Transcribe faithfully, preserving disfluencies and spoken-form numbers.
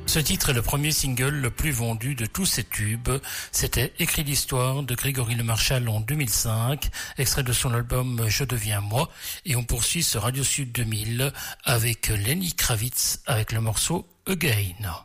Ce titre est le premier single le plus vendu de tous ces tubes. C'était Écrit l'histoire de Grégory Le Marchal en deux mille cinq, extrait de son album Je deviens moi. Et on poursuit ce Radio Sud deux mille avec Lenny Kravitz avec le morceau Again.